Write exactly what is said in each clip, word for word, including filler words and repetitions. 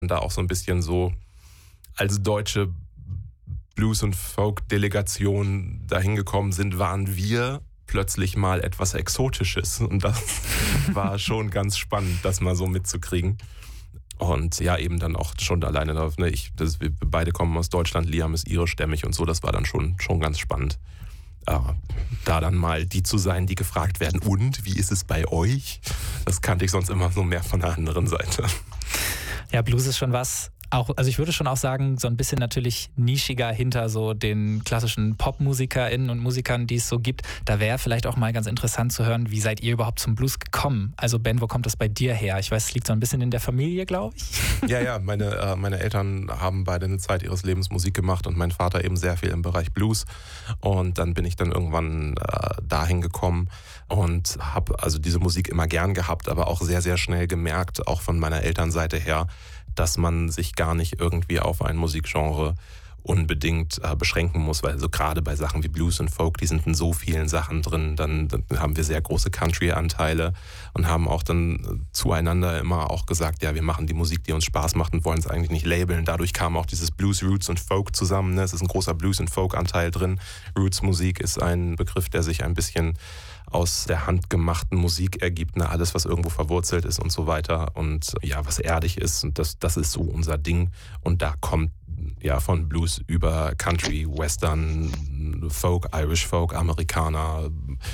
Und da auch so ein bisschen so als deutsche Blues- und Folk-Delegation dahin gekommen sind, waren wir plötzlich mal etwas Exotisches. Und das war schon ganz spannend, das mal so mitzukriegen. Und ja, eben dann auch schon alleine darauf, ne, ich, das, wir beide kommen aus Deutschland, Liam ist irischstämmig und so, das war dann schon, schon ganz spannend. Aber da dann mal die zu sein, die gefragt werden, und wie ist es bei euch? Das kannte ich sonst immer so mehr von der anderen Seite. Ja, Blues ist schon was. Auch, also ich würde schon auch sagen, so ein bisschen natürlich nischiger hinter so den klassischen PopmusikerInnen und Musikern, die es so gibt. Da wäre vielleicht auch mal ganz interessant zu hören, wie seid ihr überhaupt zum Blues gekommen? Also Ben, wo kommt das bei dir her? Ich weiß, es liegt so ein bisschen in der Familie, glaube ich. Ja, ja, meine, äh, meine Eltern haben beide eine Zeit ihres Lebens Musik gemacht und mein Vater eben sehr viel im Bereich Blues. Und dann bin ich dann irgendwann äh, dahin gekommen und habe also diese Musik immer gern gehabt, aber auch sehr, sehr schnell gemerkt, auch von meiner Elternseite her, dass man sich gar nicht irgendwie auf ein Musikgenre unbedingt äh, beschränken muss, weil so gerade bei Sachen wie Blues und Folk, die sind in so vielen Sachen drin, dann, dann haben wir sehr große Country-Anteile und haben auch dann zueinander immer auch gesagt, ja, wir machen die Musik, die uns Spaß macht und wollen es eigentlich nicht labeln. Dadurch kam auch dieses Blues, Roots und Folk zusammen. Ne? Es ist ein großer Blues- und Folk-Anteil drin. Roots-Musik ist ein Begriff, der sich ein bisschen aus der handgemachten Musik ergibt, ne? Alles, was irgendwo verwurzelt ist und so weiter und ja, was erdig ist, und das, das ist so unser Ding. Und da kommt ja von Blues über Country, Western, Folk, Irish Folk, Amerikaner,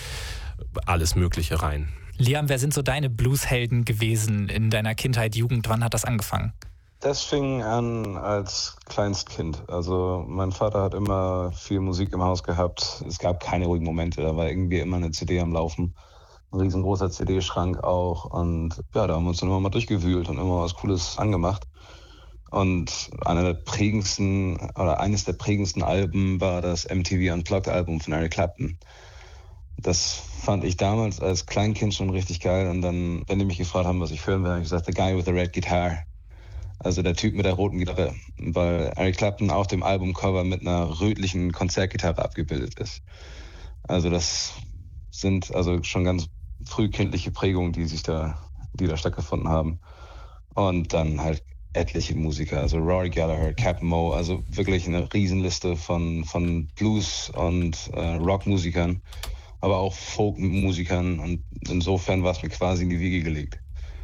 alles Mögliche rein. Liam, wer sind so deine Blueshelden gewesen in deiner Kindheit, Jugend? Wann hat das angefangen? Das fing an als Kleinstkind. Also mein Vater hat immer viel Musik im Haus gehabt. Es gab keine ruhigen Momente. Da war irgendwie immer eine C D am Laufen. Ein riesengroßer C D-Schrank auch. Und ja, da haben wir uns dann immer mal durchgewühlt und immer was Cooles angemacht. Und einer der prägendsten oder eines der prägendsten Alben war das M T V Unplugged-Album von Eric Clapton. Das fand ich damals als Kleinkind schon richtig geil. Und dann, wenn die mich gefragt haben, was ich hören will, habe ich gesagt, The Guy with the Red Guitar. Also der Typ mit der roten Gitarre, weil Eric Clapton auf dem Albumcover mit einer rötlichen Konzertgitarre abgebildet ist. Also das sind also schon ganz frühkindliche Prägungen, die sich da, die da stattgefunden haben. Und dann halt etliche Musiker, also Rory Gallagher, Captain Moe, also wirklich eine Riesenliste von, von Blues- und äh, Rockmusikern, aber auch Folkmusikern. Und insofern war es mir quasi in die Wiege gelegt.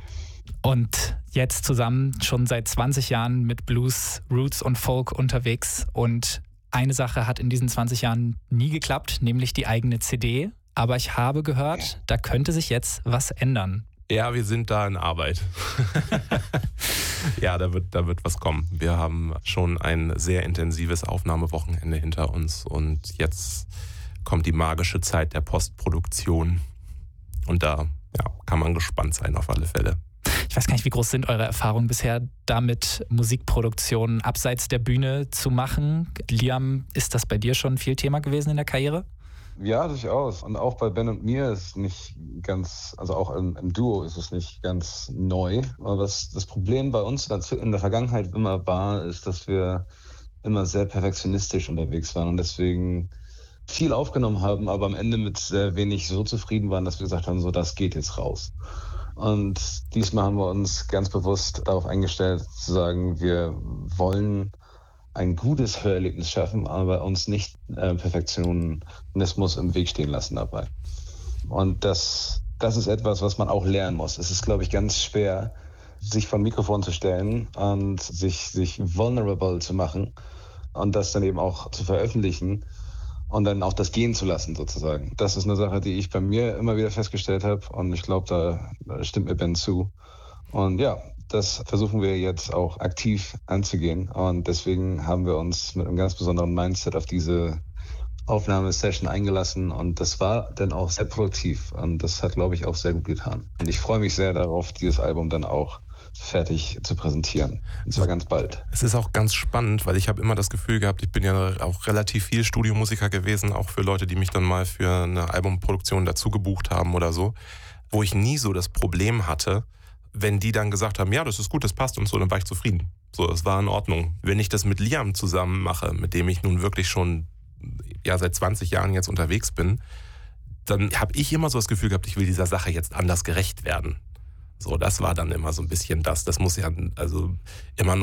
Und jetzt zusammen schon seit zwanzig Jahren mit Blues, Roots und Folk unterwegs. Und eine Sache hat in diesen zwanzig Jahren nie geklappt, nämlich die eigene C D. Aber ich habe gehört, da könnte sich jetzt was ändern. Ja, wir sind da in Arbeit. Ja, da wird, da wird was kommen. Wir haben schon ein sehr intensives Aufnahmewochenende hinter uns und jetzt kommt die magische Zeit der Postproduktion. Und da ja, kann man gespannt sein auf alle Fälle. Ich weiß gar nicht, wie groß sind eure Erfahrungen bisher damit, Musikproduktionen abseits der Bühne zu machen? Liam, ist das bei dir schon viel Thema gewesen in der Karriere? Ja, durchaus. Und auch bei Ben und mir ist es nicht ganz, also auch im, im Duo ist es nicht ganz neu. Aber was das Problem bei uns in der Vergangenheit immer war, ist, dass wir immer sehr perfektionistisch unterwegs waren und deswegen viel aufgenommen haben, aber am Ende mit sehr wenig so zufrieden waren, dass wir gesagt haben, so, das geht jetzt raus. Und diesmal haben wir uns ganz bewusst darauf eingestellt, zu sagen, wir wollen ein gutes Hörerlebnis schaffen, aber uns nicht äh, Perfektionismus im Weg stehen lassen dabei. Und das, das ist etwas, was man auch lernen muss. Es ist, glaube ich, ganz schwer, sich vor ein Mikrofon zu stellen und sich, sich vulnerable zu machen und das dann eben auch zu veröffentlichen und dann auch das gehen zu lassen sozusagen. Das ist eine Sache, die ich bei mir immer wieder festgestellt habe und ich glaube, da, da stimmt mir Ben zu. Und ja, das versuchen wir jetzt auch aktiv anzugehen und deswegen haben wir uns mit einem ganz besonderen Mindset auf diese Aufnahmesession eingelassen und das war dann auch sehr produktiv und das hat, glaube ich, auch sehr gut getan. Und ich freue mich sehr darauf, dieses Album dann auch fertig zu präsentieren. Und zwar ganz bald. Es ist auch ganz spannend, weil ich habe immer das Gefühl gehabt, ich bin ja auch relativ viel Studiomusiker gewesen, auch für Leute, die mich dann mal für eine Albumproduktion dazu gebucht haben oder so, wo ich nie so das Problem hatte, wenn die dann gesagt haben, ja, das ist gut, das passt und so, dann war ich zufrieden. So, das war in Ordnung. Wenn ich das mit Liam zusammen mache, mit dem ich nun wirklich schon ja seit zwanzig Jahren jetzt unterwegs bin, dann habe ich immer so das Gefühl gehabt, ich will dieser Sache jetzt anders gerecht werden. So, das war dann immer so ein bisschen das. Das muss ja also immer